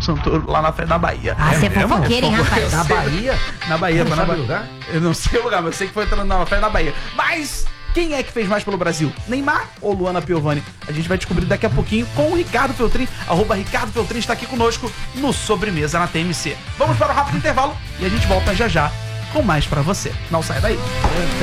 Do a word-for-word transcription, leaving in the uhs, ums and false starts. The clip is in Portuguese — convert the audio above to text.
Santoro lá na frente da Bahia. Ah, você é fofoqueiro, hein, rapaz? Na Bahia? Na Bahia, Não na sabe Bahia. o lugar? Eu não sei o lugar, mas eu sei que foi entrando na festa da Bahia. Mas quem é que fez mais pelo Brasil? Neymar ou Luana Piovani? A gente vai descobrir daqui a pouquinho com o Ricardo Feltrin. Arroba Ricardo Feltrin está aqui conosco no Sobremesa na T M C. Vamos para o rápido intervalo e a gente volta já já com mais pra você. Não sai daí.